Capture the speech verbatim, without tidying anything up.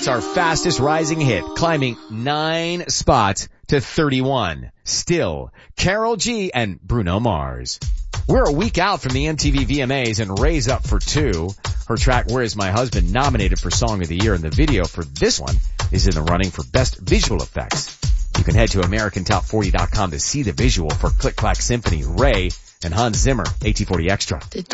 That's our fastest rising hit, climbing nine spots to thirty-one. Still, Karol G and Bruno Mars. We're a week out from the M T V V M As and Ray's up for two. Her track Where Is My Husband nominated for Song of the Year, and the video for this one is in the running for Best Visual Effects. You can head to American Top forty dot com to see the visual for Click Clack Symphony, Ray, and Hans Zimmer, A T forty Extra.